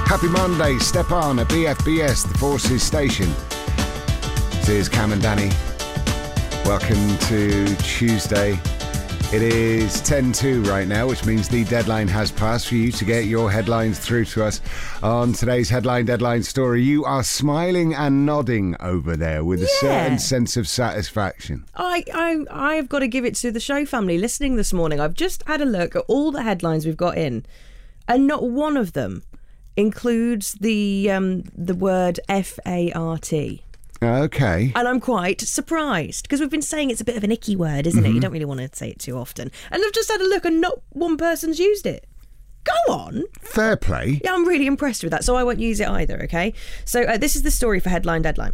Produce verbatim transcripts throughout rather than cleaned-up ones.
Happy Monday, step on at B F B S, the Forces station. This is Cam and Danny. Welcome to Tuesday. It is ten two right now, which means the deadline has passed for you to get your headlines through to us on today's Headline Deadline story. You are smiling and nodding over there with a Yeah. certain sense of satisfaction. I, I, I've got to give it to the show family listening this morning. I've just had a look at all the headlines we've got in, and not one of them includes the um, the word F A R T. Okay. And I'm quite surprised, because we've been saying it's a bit of an icky word, isn't Mm-hmm. it? You don't really want to say it too often. And I've just had a look and not one person's used it. Go on. Fair play. Yeah, I'm really impressed with that, so I won't use it either, okay? So uh, this is the story for Headline Deadline.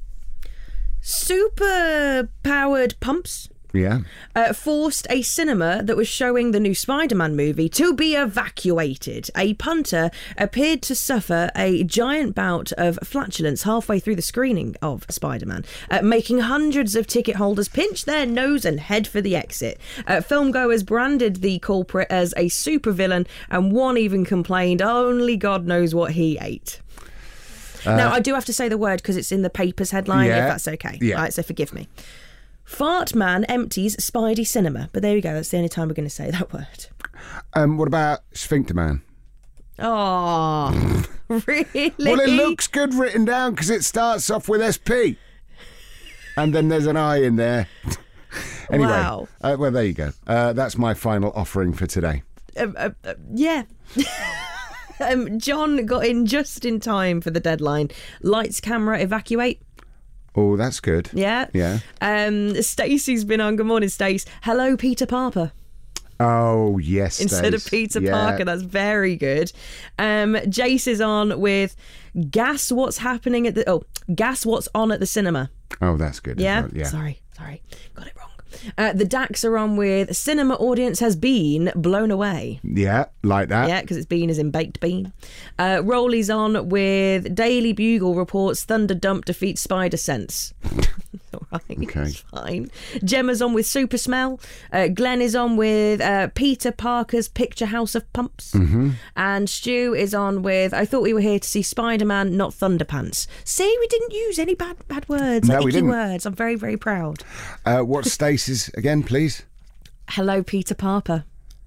Super-powered pumps Yeah. uh, forced a cinema that was showing the new Spider-Man movie to be evacuated. A punter appeared to suffer a giant bout of flatulence halfway through the screening of Spider-Man, uh, making hundreds of ticket holders pinch their nose and head for the exit. Uh, filmgoers branded the culprit as a supervillain, and one even complained only God knows what he ate. Uh, now, I do have to say the word because it's in the paper's headline, yeah, if that's okay. yeah. Right, so forgive me. Fart man empties Spidey cinema. But there you go, that's the only time we're going to say that word. Um, what about Sphincter Man? Oh, really? Well, it looks good written down because it starts off with S P. And then there's an I in there. Anyway, Wow. uh, well, there you go. Uh, that's my final offering for today. Um, uh, uh, yeah. um, John got in just in time for the deadline. Lights, camera, evacuate. Oh, that's good. Yeah. Yeah. Um, Stacey's been on. Good morning, Stace. Hello, Peter Parker. Oh, yes. Instead Stace. of Peter Yeah. Parker. That's very good. Um, Jace is on with Gas What's Happening at the... Oh, Gas What's On at the Cinema. Oh, that's good. as Yeah? well, yeah. Sorry, sorry. Got it wrong. Uh, the Dax are on with Cinema Audience Has Been Blown Away. Yeah, like that. Yeah, because it's been as in baked bean. Uh, Rowley's on with Daily Bugle reports Thunder Dump defeats Spider Sense. All right, Okay. it's fine. Gemma's on with Super Smell. Uh, Glenn is on with uh, Peter Parker's Picture House of Pumps. Mm-hmm. And Stu is on with I thought we were here to see Spider-Man, not Thunderpants. See, we didn't use any bad bad words, No, like we icky didn't. words. I'm very, very proud. Uh, what's Stacey's again, please? Hello, Peter Parker.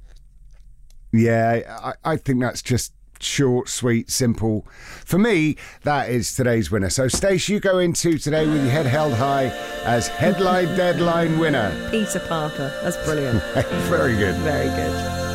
Yeah, I, I think that's just short, sweet, simple. For me, that is today's winner. So, Stace, you go into today with your head held high as Headline Deadline winner. Peter Parker. That's brilliant. Very good. Very good.